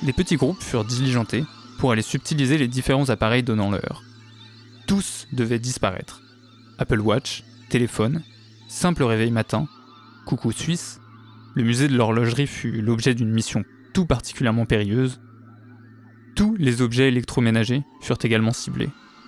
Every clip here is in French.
Des petits groupes furent diligentés pour aller subtiliser les différents appareils donnant l'heure. Tous devaient disparaître. Apple Watch, téléphone, simple réveil matin, coucou suisse, le musée de l'horlogerie fut l'objet d'une mission tout particulièrement périlleuse. Tous les objets électroménagers furent également ciblés.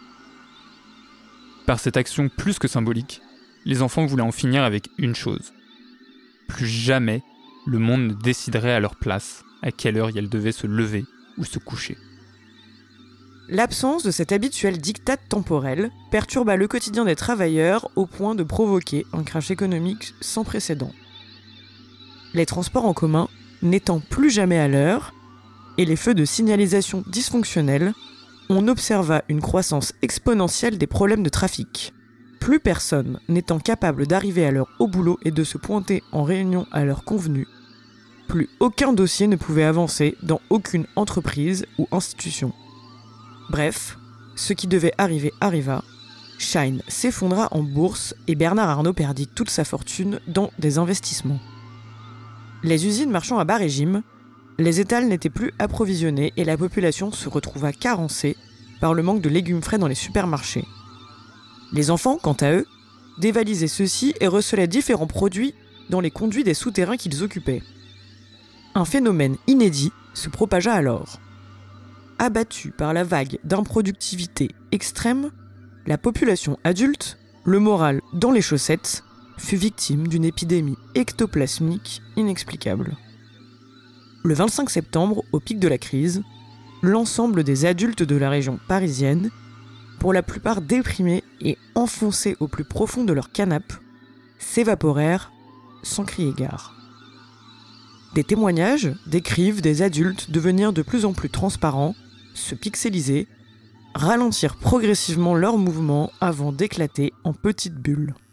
Par cette action plus que symbolique, les enfants voulaient en finir avec une chose. Plus jamais le monde ne déciderait à leur place à quelle heure ils devaient se lever ou se coucher. L'absence de cet habituel diktat temporel perturba le quotidien des travailleurs au point de provoquer un crash économique sans précédent. Les transports en commun n'étant plus jamais à l'heure et les feux de signalisation dysfonctionnels, on observa une croissance exponentielle des problèmes de trafic. Plus personne n'étant capable d'arriver à l'heure au boulot et de se pointer en réunion à l'heure convenue, plus aucun dossier ne pouvait avancer dans aucune entreprise ou institution. Bref, ce qui devait arriver arriva, Shine s'effondra en bourse et Bernard Arnault perdit toute sa fortune dans des investissements. Les usines marchant à bas régime, les étals n'étaient plus approvisionnés et la population se retrouva carencée par le manque de légumes frais dans les supermarchés. Les enfants, quant à eux, dévalisaient ceux-ci et recelaient différents produits dans les conduits des souterrains qu'ils occupaient. Un phénomène inédit se propagea alors. Abattue par la vague d'improductivité extrême, la population adulte, le moral dans les chaussettes, fut victime d'une épidémie ectoplasmique inexplicable. Le 25 septembre, au pic de la crise, l'ensemble des adultes de la région parisienne, pour la plupart déprimés et enfoncés au plus profond de leur canapes, s'évaporèrent sans crier gare. Des témoignages décrivent des adultes devenir de plus en plus transparents, se pixeliser, ralentir progressivement leurs mouvements avant d'éclater en petites bulles.